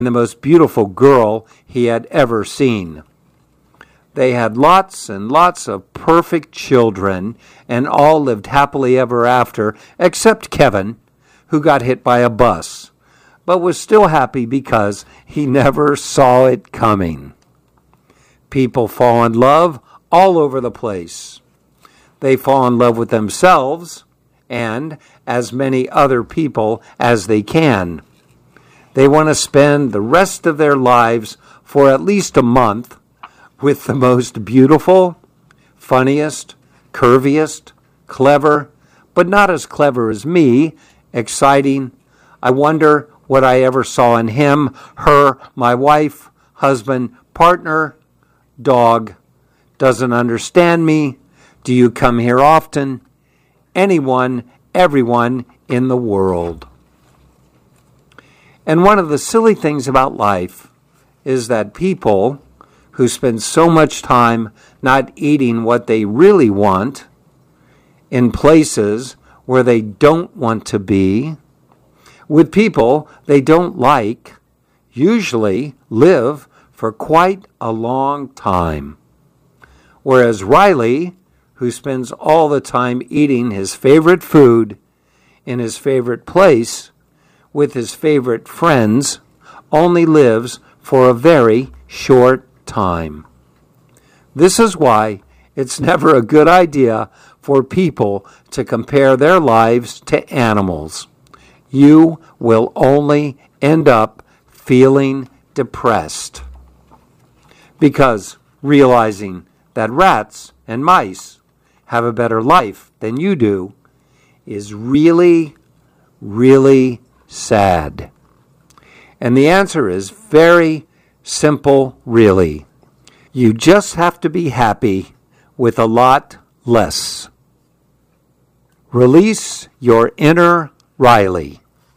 the most beautiful girl he had ever seen. They had lots and lots of perfect children, and all lived happily ever after, except Kevin, who got hit by a bus, but was still happy because he never saw it coming. People fall in love all over the place. They fall in love with themselves and as many other people as they can. They want to spend the rest of their lives for at least a month with the most beautiful, funniest, curviest, clever, but not as clever as me, exciting. I wonder what I ever saw in him, her, my wife, husband, partner, dog. Doesn't understand me. Do you come here often? Anyone, everyone in the world. And one of the silly things about life is that people who spend so much time not eating what they really want in places where they don't want to be, with people they don't like, usually live for quite a long time. Whereas Riley, who spends all the time eating his favorite food in his favorite place with his favorite friends, only lives for a very short time. This is why it's never a good idea for people to compare their lives to animals. You will only end up feeling depressed. Because realizing that rats and mice have a better life than you do is really, really sad. And the answer is very simple, really. You just have to be happy with a lot less. Release your inner Riley.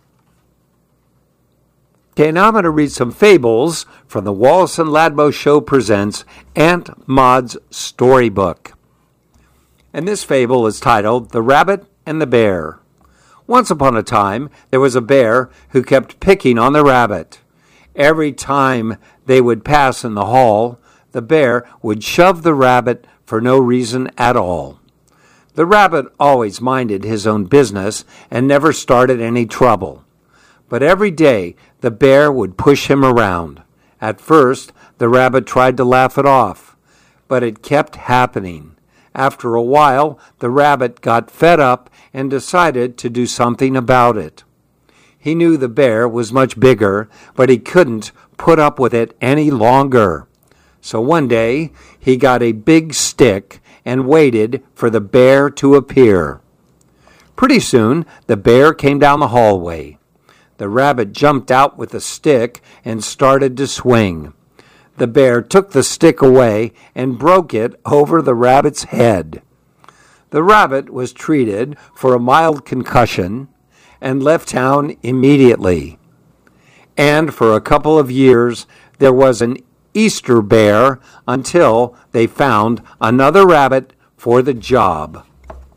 Okay, now I'm going to read some fables from the Wallace and Ladmo Show presents Aunt Maud's Storybook. And this fable is titled The Rabbit and the Bear. Once upon a time, there was a bear who kept picking on the rabbit. Every time they would pass in the hall, the bear would shove the rabbit for no reason at all. The rabbit always minded his own business and never started any trouble. But every day, the bear would push him around. At first, the rabbit tried to laugh it off, but it kept happening. After a while, the rabbit got fed up and decided to do something about it. He knew the bear was much bigger, but he couldn't put up with it any longer. So one day, he got a big stick and waited for the bear to appear. Pretty soon, the bear came down the hallway. The rabbit jumped out with the stick and started to swing. The bear took the stick away and broke it over the rabbit's head. The rabbit was treated for a mild concussion and left town immediately. And for a couple of years, there was an Easter bear until they found another rabbit for the job.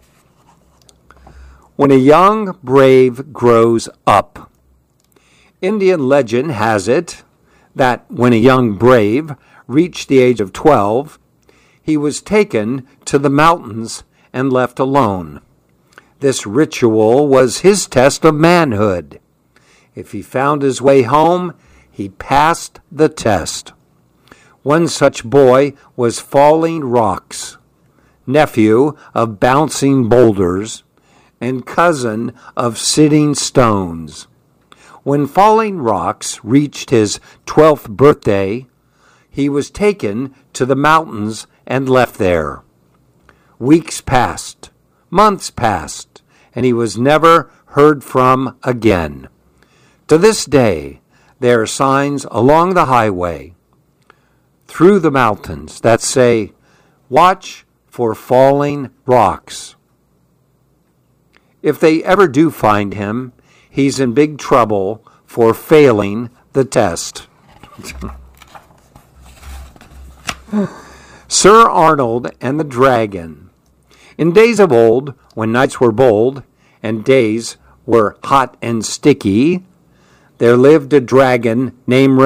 When a young brave grows up. Indian legend has it that when a young brave reached the age of 12, he was taken to the mountains and left alone. This ritual was his test of manhood. If he found his way home, he passed the test. One such boy was Falling Rocks, nephew of Bouncing Boulders, and cousin of Sitting Stones. When Falling Rocks reached his 12th birthday, he was taken to the mountains and left there. Weeks passed, months passed, and he was never heard from again. To this day, there are signs along the highway through the mountains that say, "Watch for Falling Rocks." If they ever do find him, he's in big trouble for failing the test. Sir Arnold and the Dragon. In days of old, when nights were bold and days were hot and sticky, there lived a dragon named